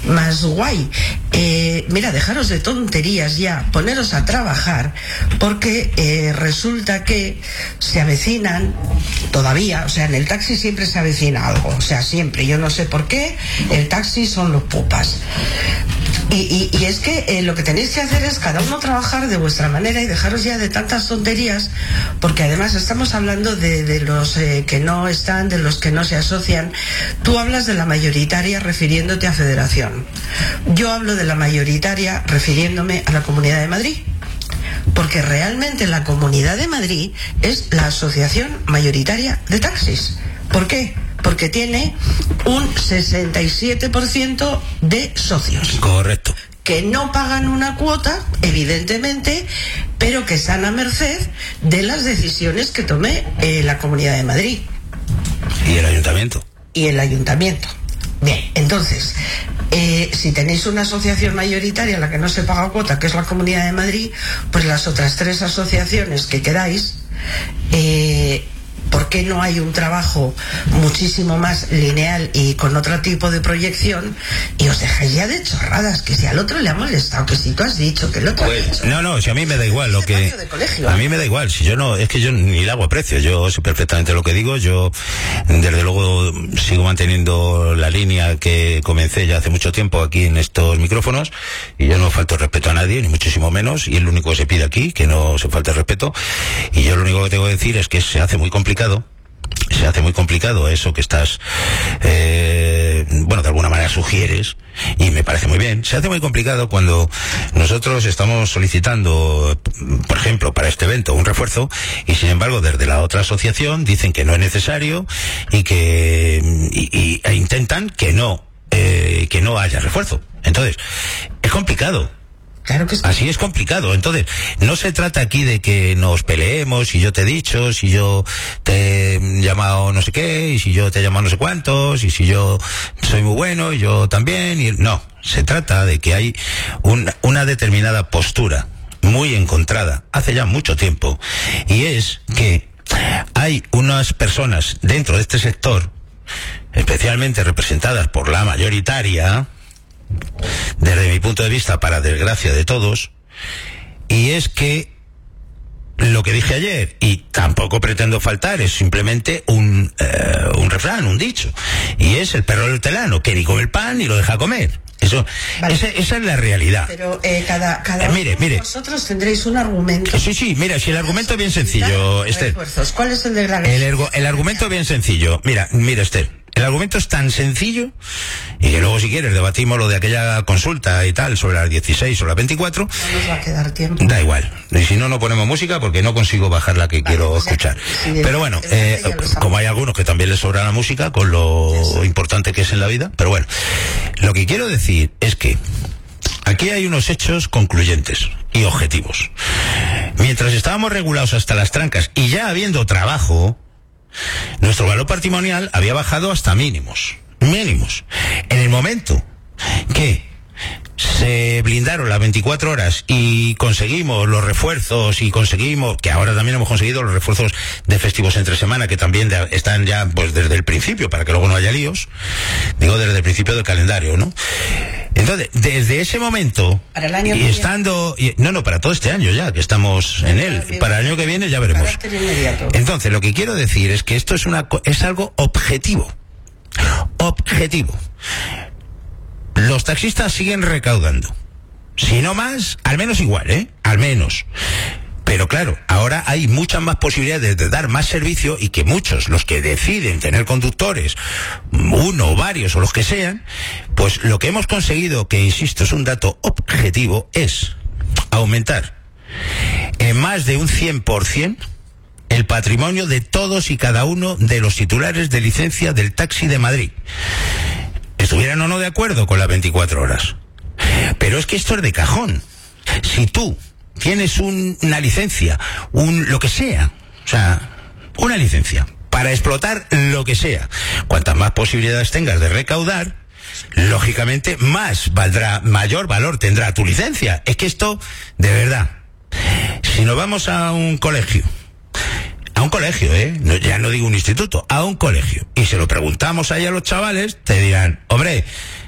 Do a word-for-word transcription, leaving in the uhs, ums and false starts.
más guay. Eh, mira, dejaros de tonterías ya, poneros a trabajar, porque eh, resulta que se avecinan todavía, o sea, en el taxi siempre se avecina algo, o sea, siempre, yo no sé por qué, el taxi son los pupas. Y, y, y es que eh, lo que tenéis que hacer es cada uno trabajar de vuestra manera y dejaros ya de tantas tonterías, porque además estamos hablando de, de los eh, que no están, de los que no se asocian. Tú hablas de la mayoritaria refiriéndote a Federación. Yo hablo de la mayoritaria refiriéndome a la Comunidad de Madrid. Porque realmente la Comunidad de Madrid es la asociación mayoritaria de taxis. ¿Por qué? Porque tiene un sesenta y siete por ciento de socios. Correcto. Que no pagan una cuota, evidentemente, pero que están a merced de las decisiones que tome eh, la Comunidad de Madrid. ¿Y el ayuntamiento? Y el ayuntamiento. Bien, entonces, eh, si tenéis una asociación mayoritaria a la que no se paga cuota, que es la Comunidad de Madrid, pues las otras tres asociaciones que queráis, eh, ¿por qué no hay un trabajo muchísimo más lineal y con otro tipo de proyección? Y os dejáis ya de chorradas, que si al otro le ha molestado, que si tú has dicho, que el otro pues, ha dicho. No, no, si a mí me da igual lo que... A mí me da igual, si yo no, es que yo ni le hago aprecio, yo sé perfectamente lo que digo, yo desde luego sigo manteniendo la línea que comencé ya hace mucho tiempo aquí en estos micrófonos, y yo no falto respeto a nadie, ni muchísimo menos, y es lo único que se pide aquí, que no se falte respeto, y yo lo único que tengo que decir es que se hace muy complicado se hace muy complicado eso que estás eh, bueno, de alguna manera sugieres, y me parece muy bien. Se hace muy complicado cuando nosotros estamos solicitando, por ejemplo, para este evento un refuerzo, y sin embargo desde la otra asociación dicen que no es necesario y que y, y, e intentan que no eh, que no haya refuerzo. Entonces es complicado. Claro que sí. Así es complicado. Entonces, no se trata aquí de que nos peleemos, si yo te he dicho, si yo te he llamado no sé qué, y si yo te he llamado no sé cuántos, y si yo soy muy bueno, y yo también, y no. Se trata de que hay un, una determinada postura muy encontrada hace ya mucho tiempo, y es que hay unas personas dentro de este sector, especialmente representadas por la mayoritaria, desde mi punto de vista, para desgracia de todos, y es que lo que dije ayer, y tampoco pretendo faltar, es simplemente un eh, un refrán, un dicho, y es el perro del hortelano, que ni come el pan ni lo deja comer. Eso, vale. esa, esa es la realidad. Pero eh, cada, cada eh, mire, uno mire. de vosotros tendréis un argumento. Sí, sí, mira, si el argumento es bien sencillo, Esther. ¿Cuál es el de la el, ergo, el argumento es bien sencillo. Mira, mira, Esther. El argumento es tan sencillo, y que luego, si quieres, debatimos lo de aquella consulta y tal, sobre las dieciséis o las veinticuatro. No nos va a quedar tiempo. Da igual. Y si no, no ponemos música porque no consigo bajar la que vale, quiero pues escuchar. Sí, pero bueno, eh, como hay algunos que también les sobra la música, con lo sí. importante que es en la vida. Pero bueno, lo que quiero decir es que aquí hay unos hechos concluyentes y objetivos. Mientras estábamos regulados hasta las trancas y ya habiendo trabajo, nuestro valor patrimonial había bajado hasta mínimos, mínimos. En el momento que se blindaron las veinticuatro horas y conseguimos los refuerzos, y conseguimos, que ahora también hemos conseguido los refuerzos de festivos entre semana, que también de, están ya pues desde el principio, para que luego no haya líos, digo desde el principio del calendario, ¿no? Entonces, desde ese momento, para el año y estando, y, no, no, para todo este año ya, que estamos en él, para el año que viene ya veremos. Entonces, lo que quiero decir es que esto es una, es algo objetivo, objetivo. Los taxistas siguen recaudando, si no más, al menos igual, ¿eh? Al menos. Pero claro, ahora hay muchas más posibilidades de dar más servicio, y que muchos, los que deciden tener conductores, uno o varios o los que sean, pues lo que hemos conseguido, que insisto es un dato objetivo, es aumentar en más de un cien por ciento el patrimonio de todos y cada uno de los titulares de licencia del taxi de Madrid, estuvieran o no de acuerdo con las veinticuatro horas. Pero es que esto es de cajón. Si tú tienes un, una licencia, un lo que sea, o sea, una licencia para explotar lo que sea, cuantas más posibilidades tengas de recaudar, lógicamente más valdrá, mayor valor tendrá tu licencia. Es que esto, de verdad, si nos vamos a un colegio, a un colegio, ¿eh? No, ya no digo un instituto, a un colegio, y se lo preguntamos ahí a los chavales, te dirán, hombre,